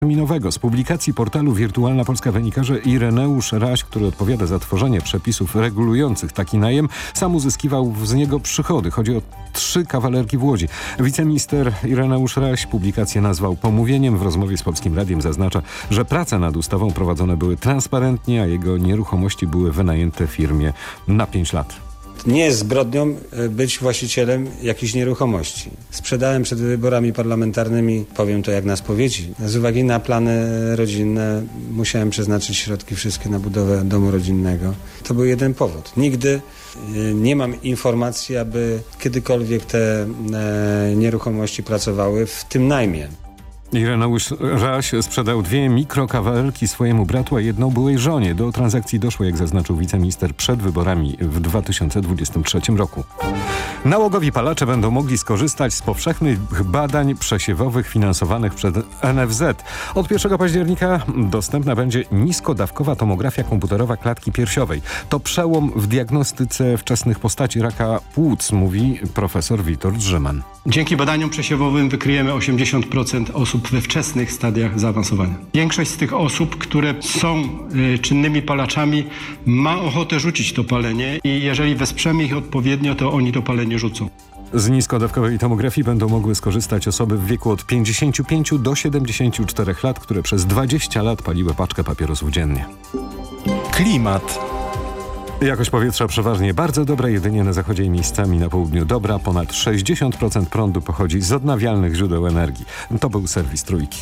terminowego. Z publikacji portalu Wirtualna Polska wynika, że Ireneusz Raś, który odpowiada za tworzenie przepisów regulujących taki najem, sam uzyskiwał z niego przychody. Chodzi o 3 kawalerki w Łodzi. Wiceminister Ireneusz Raś publikację nazwał pomówieniem. W rozmowie z Polskim Radiem zaznacza, że prace nad ustawą prowadzone były transparentnie, a jego nieruchomości były wynajęte firmie na 5 lat. Nie jest zbrodnią być właścicielem jakichś nieruchomości. Sprzedałem przed wyborami parlamentarnymi, powiem to jak na spowiedzi, z uwagi na plany rodzinne musiałem przeznaczyć środki wszystkie na budowę domu rodzinnego. To był jeden powód. Nigdy nie mam informacji, aby kiedykolwiek te nieruchomości pracowały w tym najmie. Ireneusz Raś sprzedał 2 mikrokawalerki swojemu bratu, a 1 byłej żonie. Do transakcji doszło, jak zaznaczył wiceminister, przed wyborami w 2023 roku. Nałogowi palacze będą mogli skorzystać z powszechnych badań przesiewowych finansowanych przez NFZ. Od 1 października dostępna będzie niskodawkowa tomografia komputerowa klatki piersiowej. To przełom w diagnostyce wczesnych postaci raka płuc, mówi profesor Witold Rzyman. Dzięki badaniom przesiewowym wykryjemy 80% osób we wczesnych stadiach zaawansowania. Większość z tych osób, które są czynnymi palaczami, ma ochotę rzucić to palenie i jeżeli wesprzemy ich odpowiednio, to oni to palenie rzucą. Z niskodawkowej tomografii będą mogły skorzystać osoby w wieku od 55 do 74 lat, które przez 20 lat paliły paczkę papierosów dziennie. Klimat. Jakość powietrza przeważnie bardzo dobra, jedynie na zachodzie i miejscami na południu dobra. Ponad 60% prądu pochodzi z odnawialnych źródeł energii. To był serwis Trójki.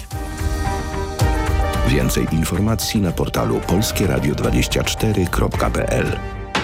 Więcej informacji na portalu polskieradio24.pl.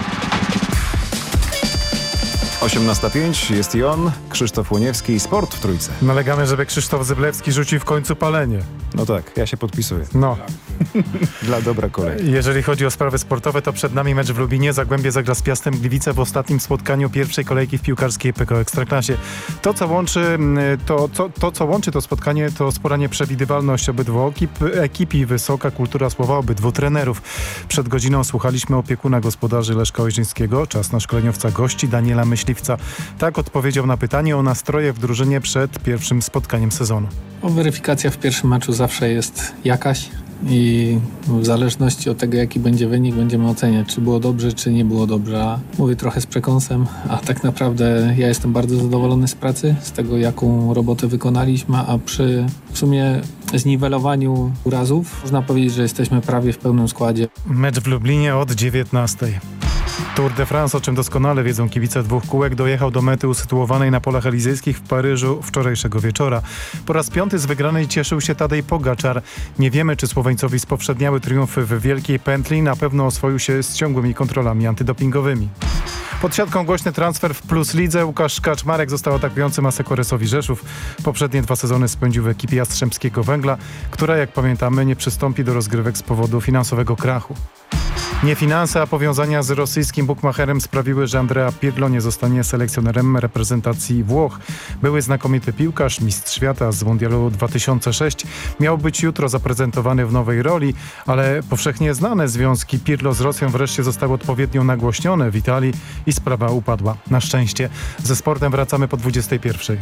18:05 jest i on, Krzysztof Łoniewski i Sport w Trójce. Nalegamy, żeby Krzysztof Zyblewski rzucił w końcu palenie. No tak, ja się podpisuję. No. Dla dobra kolei. Jeżeli chodzi o sprawy sportowe, to przed nami mecz w Lubinie. Zagłębie zagra z Piastem Gliwice w ostatnim spotkaniu pierwszej kolejki w piłkarskiej PKO Ekstraklasie. To, co łączy to spotkanie, to spora nieprzewidywalność obydwu ekip i wysoka kultura słowa obydwu trenerów. Przed godziną słuchaliśmy opiekuna gospodarzy Leszka Ojrzyńskiego. Czas na szkoleniowca gości Daniela Myśliwca. Tak odpowiedział na pytanie o nastroje w drużynie przed pierwszym spotkaniem sezonu. Weryfikacja w pierwszym meczu zawsze jest jakaś i w zależności od tego, jaki będzie wynik, będziemy oceniać, czy było dobrze, czy nie było dobrze. Mówię trochę z przekąsem, a tak naprawdę ja jestem bardzo zadowolony z pracy, z tego, jaką robotę wykonaliśmy, a przy w sumie zniwelowaniu urazów można powiedzieć, że jesteśmy prawie w pełnym składzie. Mecz w Lublinie od 19:00. Tour de France, o czym doskonale wiedzą kibice 2 kółek, dojechał do mety usytuowanej na polach elizyjskich w Paryżu wczorajszego wieczora. Po raz 5 z wygranej cieszył się Tadej Pogaczar. Nie wiemy, czy Słoweńcowi spowszedniały triumfy w Wielkiej Pętli. Na pewno oswoił się z ciągłymi kontrolami antydopingowymi. Pod siatką głośny transfer w Plus Lidze. Łukasz Kaczmarek został atakującym Asekoresowi Rzeszów. Poprzednie 2 sezony spędził w ekipie Jastrzębskiego Węgla, która, jak pamiętamy, nie przystąpi do rozgrywek z powodu finansowego krachu. Nie finanse, a powiązania z rosyjskim bukmacherem sprawiły, że Andrea Pirlo nie zostanie selekcjonerem reprezentacji Włoch. Były znakomity piłkarz, mistrz świata z Mundialu 2006. Miał być jutro zaprezentowany w nowej roli, ale powszechnie znane związki Pirlo z Rosją wreszcie zostały odpowiednio nagłośnione w Italii i sprawa upadła. Na szczęście. Ze sportem wracamy po 21:00.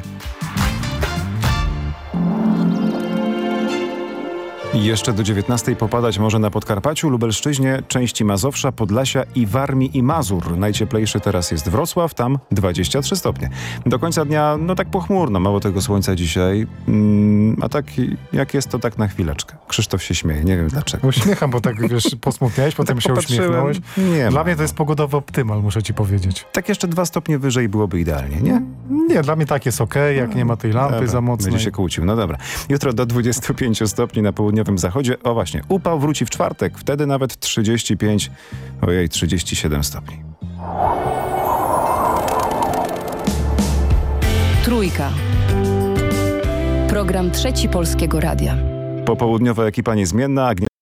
Jeszcze do 19:00 popadać może na Podkarpaciu, Lubelszczyźnie, części Mazowsza, Podlasia i Warmii i Mazur. Najcieplejszy teraz jest Wrocław, tam 23 stopnie. Do końca dnia, no tak pochmurno, mało tego słońca dzisiaj. A tak jak jest, to tak na chwileczkę. Krzysztof się śmieje, nie wiem dlaczego. Uśmiecham, bo tak wiesz, posmutniałeś, potem tak się uśmiechnąłeś. Nie Dla ma. mnie to jest pogodowy optymal, muszę ci powiedzieć. Tak jeszcze 2 stopnie wyżej byłoby idealnie, nie? Nie, dla mnie tak jest okej, jak nie ma tej lampy Dobra, za mocnej. będzie się kłócił, no dobra. Jutro do 25 stopni na południowym zachodzie. O właśnie, upał wróci w czwartek, wtedy nawet 37 stopni. Trójka. Program Trzeci Polskiego Radia. Popołudniowa ekipa niezmienna.